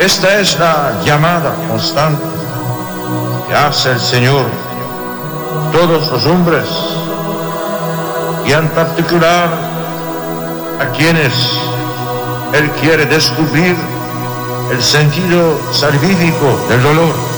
Esta es la llamada constante que hace el Señor a todos los hombres y en particular a quienes Él quiere descubrir el sentido salvífico del dolor.